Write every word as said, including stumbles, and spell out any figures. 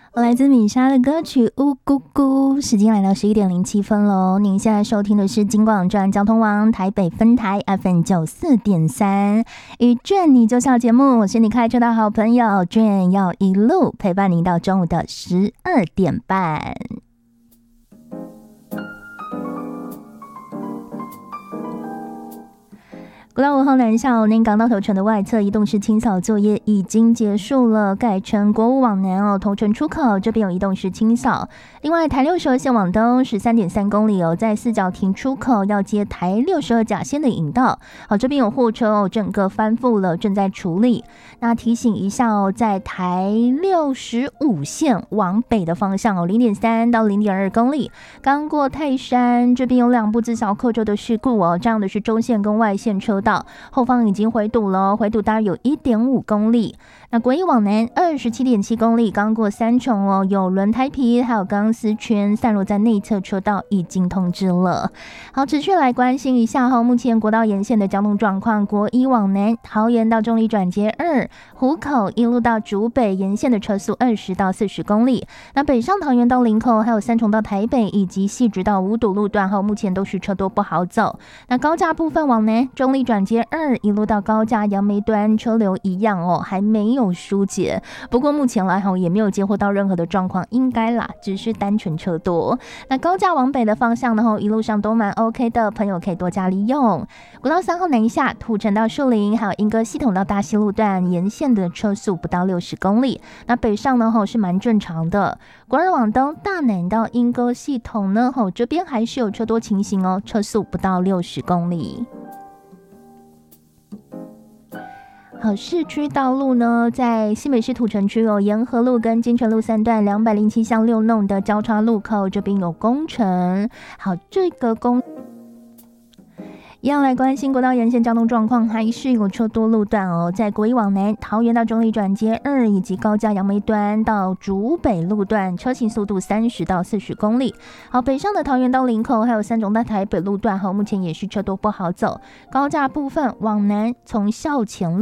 来自米莎的歌曲《呜咕咕》，时间来到十一点零七分喽。您现在收听的是金广专交通网台北分台 F M 九四点三，与卷你就笑节目，我是你开车的好朋友卷，要一路陪伴您到中午的十二点半。国道五号南下南港到头城的外侧移动式清扫作业已经结束了，改成国五往南哦，头城出口这边有移动式清扫。另外台六十二线往东十三点三公里哦，在四角亭出口要接台六十二甲线的引道，好，这边有货车哦，整个翻覆了，正在处理。那提醒一下哦，在台六十五线往北的方向哦，零点三到零点二公里，刚过泰山这边有两部自小客车的事故哦，这样的是中线跟外线车道。后方已经回堵了，回堵大约有 一点五公里。那国一往南 二十七点七公里，刚过三重哦，有轮胎皮还有钢丝圈散落在内侧车道，已经通知了。好，持续来关心一下哈，目前国道沿线的交通状况。国一往南，桃园到中坜转接二，湖口一路到竹北沿线的车速二十到四十公里。那北上桃园到林口，还有三重到台北以及汐止到五堵路段后，目前都是车多不好走。那高架部分往南，中坜转接二一路到高架杨梅端车流一样哦，还没有疏解。不过目前来吼也没有接获到任何的状况，应该啦，只是单纯车多。那高架往北的方向呢，吼一路上都蛮 OK 的，朋友可以多加利用。国道三号南下，土城到树林，还有莺歌系统到大溪路段沿线的车速不到六十公里。那北上呢，吼是蛮正常的。国二往东，大南到莺歌系统呢，吼这边还是有车多情形哦，车速不到六十公里。好，市区道路呢，在新北市土城区有沿河路跟金城路三段两百零七巷六弄的交叉路口，这边有工程。好，这个工一样来关心国道沿线交通状况，还是有车多路段哦。在国一往南，桃园到中坜转接二以及高架杨梅端到竹北路段，车行速度三十到四十公里。好，北上的桃园到林口，还有三重到台北路段，好，目前也是车多不好走。高架部分往南，从校前路